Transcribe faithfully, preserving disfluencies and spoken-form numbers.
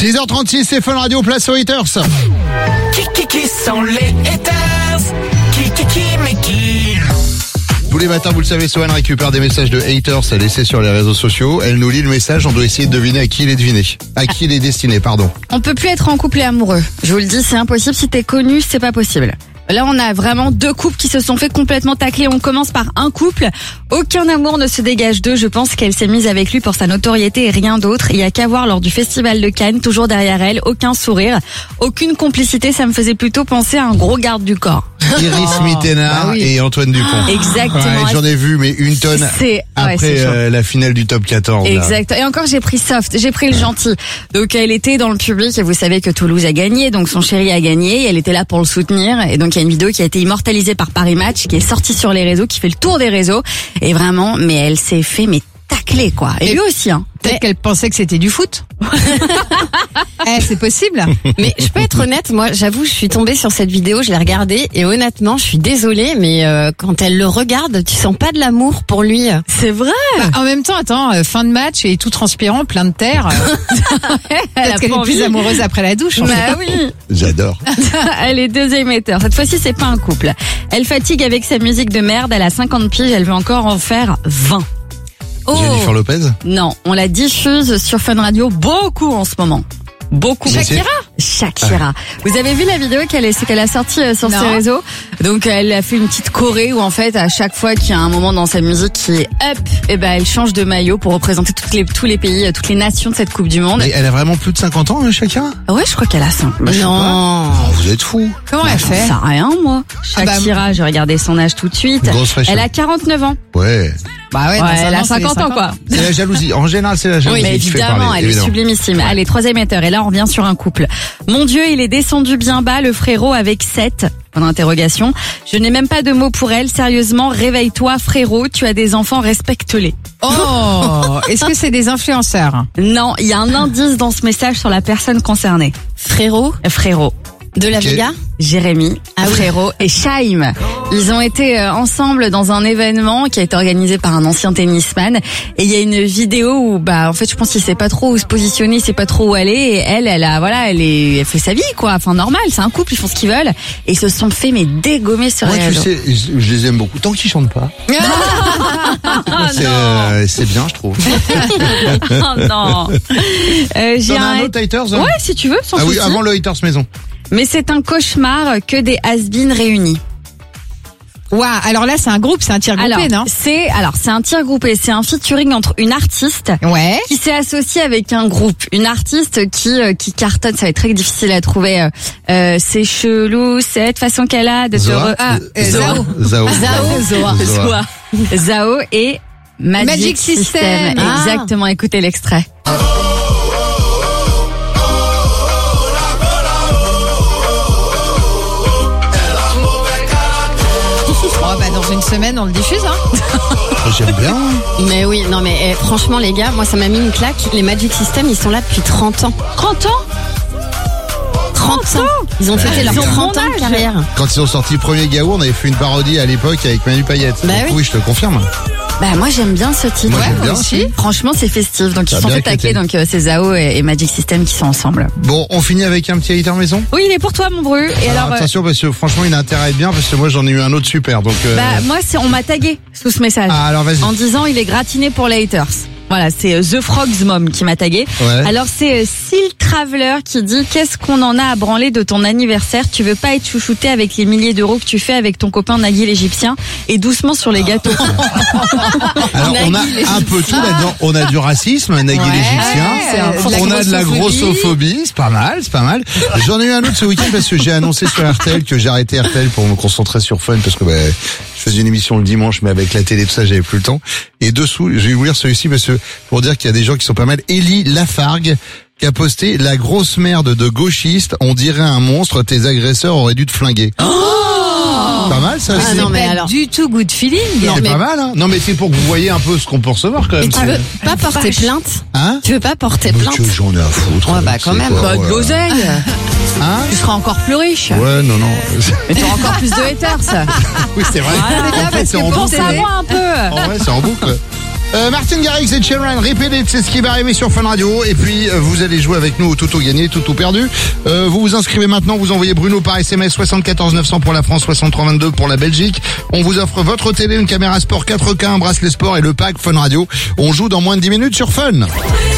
six heures trente-six, c'est Fun Radio, place aux haters. Qui, qui, qui sont les haters? Qui, qui, qui, mais qui? Tous les matins, vous le savez, Sohan récupère des messages de haters à laisser sur les réseaux sociaux. Elle nous lit le message, on doit essayer de deviner à qui il est deviné. À qui il est destiné, pardon. On peut plus être en couple et amoureux. Je vous le dis, c'est impossible. Si t'es connu, c'est pas possible. Là, on a vraiment deux couples qui se sont fait complètement tacler. On commence par un couple. Aucun amour ne se dégage d'eux. Je pense qu'elle s'est mise avec lui pour sa notoriété et rien d'autre. Il y a qu'à voir lors du festival de Cannes, toujours derrière elle, aucun sourire, aucune complicité. Ça me faisait plutôt penser à un gros garde du corps. Iris Oh, Mittenard bah oui. et Antoine Dupont. Exactement. Ouais, j'en ai vu, mais une tonne C'est- ouais, après c'est chaud. euh, la finale du top quatorze. là. Exact. Et encore, j'ai pris soft, j'ai pris le gentil. Donc, elle était dans le public et vous savez que Toulouse a gagné, donc son chéri a gagné. Et elle était là pour le soutenir. Et donc, il y a une vidéo qui a été immortalisée par Paris Match, qui est sortie sur les réseaux, qui fait le tour des réseaux. Et vraiment, mais elle s'est fait mais tacler quoi. Et, Et- lui aussi, hein. Peut-être qu'elle pensait que c'était du foot. Eh, c'est possible. Mais je peux être honnête, moi j'avoue, je suis tombée sur cette vidéo, je l'ai regardée et honnêtement, je suis désolée, mais euh, quand elle le regarde, tu sens pas de l'amour pour lui. C'est vrai. Bah, en même temps, attends, euh, fin de match et tout transpirant, plein de terre. euh, Elle a Peut-être qu'elle pas est plus envie. amoureuse après la douche. en fait. Bah oui. J'adore. Elle est deuxième émetteur. Cette fois-ci, c'est pas un couple. Elle fatigue avec sa musique de merde. Elle a cinquante piges. Elle veut encore en faire vingt. Oh. Jennifer Lopez. Non, on la diffuse sur Fun Radio beaucoup en ce moment. Beaucoup. Mais c'est- Shakira. Vous avez vu la vidéo qu'elle est, qu'elle a sortie euh, sur Non. ses réseaux? Donc elle a fait une petite choré où en fait à chaque fois qu'il y a un moment dans sa musique qui est up, et ben elle change de maillot pour représenter toutes les, tous les pays, euh, toutes les nations de cette Coupe du Monde. Mais elle a vraiment plus de cinquante ans, hein, Shakira. Ouais, je crois qu'elle a cinq. Bah, je sais pas. Non. Oh, vous êtes fous. Comment elle J'en fait sais rien, moi. Ah bah, Shakira, j'ai regardé son âge tout de suite. Grosse fraîcheur. Elle a quarante-neuf ans. Ouais. Bah ouais, Ouais, dans un elle a an, c'est les cinquante ans, quoi. C'est la jalousie. En général, c'est la jalousie. Oui, mais qui fait évidemment, parler, elle est évidemment. sublimissime. Allez, troisième émetteur. Et là, on revient sur un couple. Mon Dieu, il est descendu bien bas, le frérot avec sept. Point d'interrogation. Je n'ai même pas de mots pour elle. Sérieusement, réveille-toi, frérot. Tu as des enfants, respecte-les. Oh, est-ce que c'est des influenceurs? Non, il y a un indice dans ce message sur la personne concernée. Frérot Euh, Frérot. de la Ok. Vega. Jérémy, Ah oui. Frérot et Shaim. Ils ont été euh, ensemble dans un événement qui a été organisé par un ancien tennisman. Et il y a une vidéo où, bah, en fait, je pense qu'il sait pas trop où se positionner, il sait pas trop où aller. Et elle, elle a, voilà, elle est, elle fait sa vie, quoi. Enfin, normal, c'est un couple, ils font ce qu'ils veulent. Et ils se sont fait, mais dégommer sur Moi, les tu réseaux. sais, je je les aime beaucoup. Tant qu'ils chantent pas. c'est euh, c'est bien, je trouve. Oh non. Euh, j'ai T'en as un... un autre haters, hein Ouais, si tu veux, sans Ah oui, souci. avant le haters maison. Mais c'est un cauchemar que des has-beens réunis. Ouah, alors là, c'est un groupe, c'est un tir groupé, Alors, non? c'est, alors, c'est un tir groupé. C'est un featuring entre une artiste Ouais. qui s'est associée avec un groupe, une artiste qui euh, qui cartonne. Ça va être très difficile à trouver. Euh, euh, c'est chelou cette façon qu'elle a de te Zoa. re- Ah, euh, Zao. Zao. Zao, Zoa. Zoa. Zao et Magic, Magic System. System. Ah. Exactement. Écoutez l'extrait. Oh, bah, dans une semaine, on le diffuse, hein. J'aime bien. Mais oui, non mais eh, franchement les gars, moi ça m'a mis une claque. Les Magic System, ils sont là depuis trente ans. trente ans. trente ans. Ils ont fêté Ils leurs ont trente mon ans de âge. carrière. Quand ils ont sorti le premier Gaou, on avait fait une parodie à l'époque avec Manu Payette. Bah Donc oui. oui, je te confirme. Bah moi j'aime bien ce titre. Moi, j'aime bien aussi. aussi. Franchement c'est festif. Donc Ça ils a sont bien fait tacler. éclaté. Donc euh, c'est Zao et, et Magic System qui sont ensemble. Bon, on finit avec un petit hater maison. Oui, il est pour toi mon Bru. Et Alors, alors. euh, attention, parce que franchement, il a intérêt à être bien, parce que moi, j'en ai eu un autre super. Donc, euh, Bah moi c'est on m'a tagué sous ce message ah, alors vas-y. en disant il est gratiné pour les haters. Voilà, c'est euh, The Frog's Mom qui m'a tagué. Ouais. Alors c'est euh, Seal Traveler qui dit qu'est-ce qu'on en a à branler de ton anniversaire, tu veux pas être chouchouté avec les milliers d'euros que tu fais avec ton copain Nagui l'Égyptien et doucement sur les gâteaux. Alors, on a Nagui, un peu tout là-dedans. On a du racisme, Nagui Ouais, l'Égyptien. c'est un peu On a de la grossophobie. grossophobie. C'est pas mal, c'est pas mal. J'en ai eu un autre ce week-end parce que j'ai annoncé sur R T L que j'ai arrêté R T L pour me concentrer sur Fun parce que bah, je faisais une émission le dimanche, mais avec la télé, tout ça, j'avais plus le temps. Et dessous, je vais vous lire celui-ci parce que pour dire qu'il y a des gens qui sont pas mal. Élie Lafargue qui a posté la grosse merde de gauchiste. On dirait un monstre. Tes agresseurs auraient dû te flinguer. Pas mal ça aussi. Ah non, mais Pas alors- du tout good feeling. C'est mais- pas mal, hein. Non, mais c'est pour que vous voyez un peu ce qu'on peut recevoir quand même. Tu veux pas porter plainte? Hein? Tu veux pas porter Mais plainte? que j'en ai à foutre. Ouais, bah, c'est quand même. quoi, Bah, de voilà. l'oseille. Hein? Tu seras encore plus riche. Ouais, non, non. Mais tu auras encore plus de haters. Oui, c'est vrai. Voilà, En fait, parce c'est que en pour Pense boucle. à moi un peu. En vrai, c'est en boucle. Euh, Martin Garrix et Children, Repeat It, c'est ce qui va arriver sur Fun Radio. Et puis, euh, vous allez jouer avec nous au Toto gagné, Toto perdu. Euh, vous vous inscrivez maintenant, vous envoyez Bruno par S M S soixante-quatorze neuf cents pour la France, soixante-trois vingt-deux pour la Belgique. On vous offre votre télé, une caméra sport quatre K, un bracelet sport et le pack Fun Radio. On joue dans moins de dix minutes sur Fun.